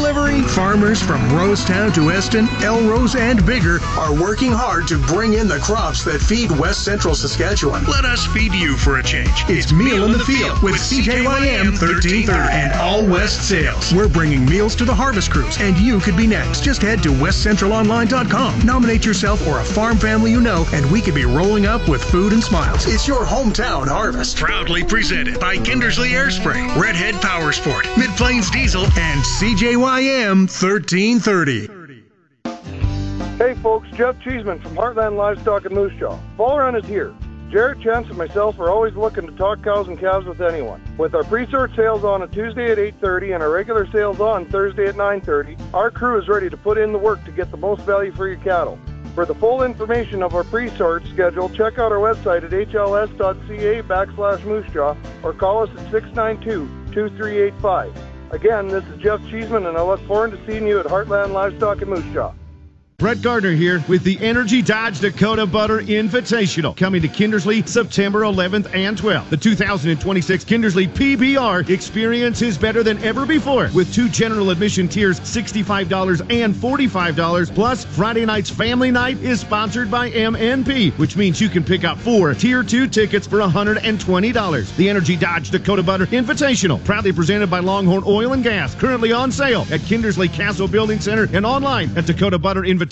delivery? Farmers from Rosetown to Eston, Elrose, and bigger are working hard to bring in the crops that feed West Central Saskatchewan. Let us feed you for a change. It's Meal in the Field with CJYM 1330 and All West Sales. We're bringing meals to the harvest crews, and you could be next. Just head to westcentralonline.com. Nominate yourself or a farm family you know, and we could be rolling up with food and smiles. It's your hometown harvest. Proudly presented by Kindersley Airspray, Redhead Power Sport, Mid-Plains Diesel, and CJYM 1330. Hey folks, Jeff Cheeseman from Heartland Livestock in Moose Jaw. Fall Run is here. Jared, Chance, and myself are always looking to talk cows and calves with anyone. With our pre-sort sales on a Tuesday at 8:30 and our regular sales on Thursday at 9:30, our crew is ready to put in the work to get the most value for your cattle. For the full information of our pre-sort schedule, check out our website at hls.ca/Moose Jaw or call us at 692-2385. Again, this is Jeff Cheeseman, and I look forward to seeing you at Heartland Livestock in Moose Jaw. Brett Gardner here with the Energy Dodge Dakota Butter Invitational, coming to Kindersley September 11th and 12th. The 2026 Kindersley PBR experience is better than ever before, with 2 general admission tiers, $65 and $45. Plus, Friday night's family night is sponsored by MNP, which means you can pick up 4 Tier 2 tickets for $120. The Energy Dodge Dakota Butter Invitational, proudly presented by Longhorn Oil and Gas, currently on sale at Kindersley Castle Building Center and online at DakotaButterInvitational.ca.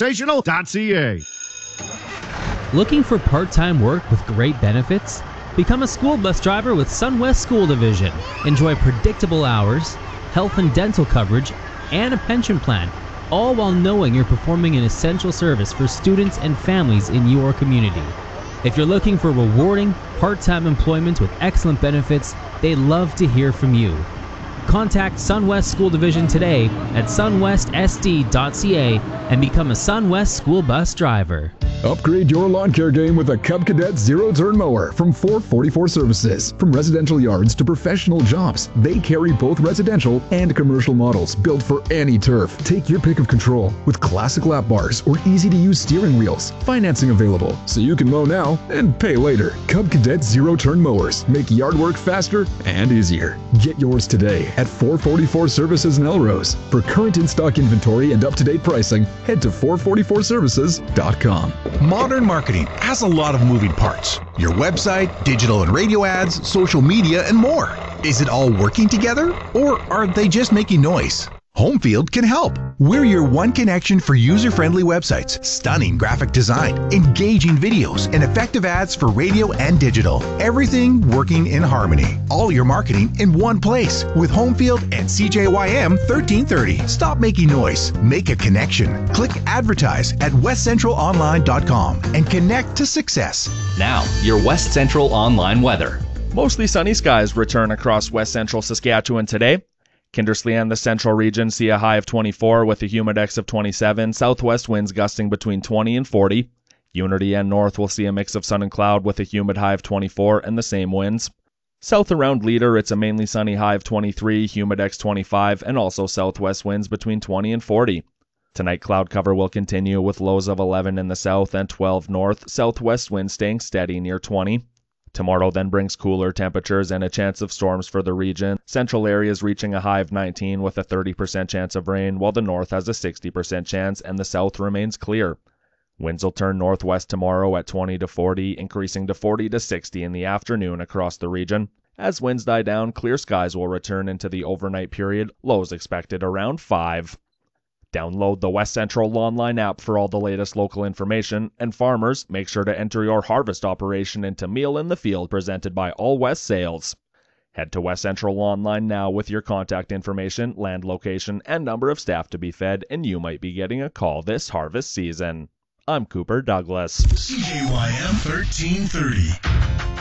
Looking for part-time work with great benefits? Become a school bus driver with SunWest School Division. Enjoy predictable hours, health and dental coverage, and a pension plan, all while knowing you're performing an essential service for students and families in your community. If you're looking for rewarding, part-time employment with excellent benefits, they'd love to hear from you. Contact SunWest School Division today at sunwestsd.ca and become a SunWest school bus driver. Upgrade your lawn care game with a Cub Cadet zero-turn mower from 444 Services. From residential yards to professional jobs, they carry both residential and commercial models built for any turf. Take your pick of control with classic lap bars or easy-to-use steering wheels. Financing available, so you can mow now and pay later. Cub Cadet zero-turn mowers make yard work faster and easier. Get yours today at 444 Services in Elrose. For current in-stock inventory and up-to-date pricing, head to 444services.com. Modern marketing has a lot of moving parts. Your website, digital and radio ads, social media, and more. Is it all working together, or are they just making noise? Homefield can help. We're your one connection for user-friendly websites, stunning graphic design, engaging videos, and effective ads for radio and digital. Everything working in harmony. All your marketing in one place with Homefield and CJYM 1330. Stop making noise. Make a connection. Click advertise at westcentralonline.com and connect to success. Now, your West Central Online weather. Mostly sunny skies return across West Central Saskatchewan today. Kindersley and the central region see a high of 24 with a humidex of 27, southwest winds gusting between 20 and 40. Unity and North will see a mix of sun and cloud with a humid high of 24 and the same winds. South around Leader, it's a mainly sunny high of 23, humidex 25, and also southwest winds between 20 and 40. Tonight cloud cover will continue with lows of 11 in the south and 12 north, southwest winds staying steady near 20. Tomorrow then brings cooler temperatures and a chance of storms for the region. Central areas reaching a high of 19 with a 30% chance of rain, while the north has a 60% chance and the south remains clear. Winds will turn northwest tomorrow at 20 to 40, increasing to 40 to 60 in the afternoon across the region. As winds die down, clear skies will return into the overnight period, lows expected around 5. Download the West Central Online app for all the latest local information, and farmers, make sure to enter your harvest operation into Meal in the Field presented by All West Sales. Head to West Central Online now with your contact information, land location, and number of staff to be fed, and you might be getting a call this harvest season. I'm Cooper Douglas. CJYM 1330.